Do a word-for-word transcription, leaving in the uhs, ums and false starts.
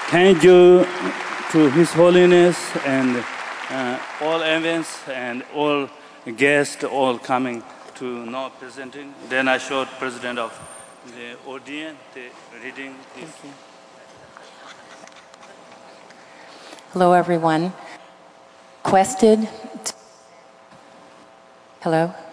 Thank you to His Holiness and uh, all events and all guests all coming to now presenting. Then I showed President of the O D N the reading this. Hello, everyone. Requested. Hello.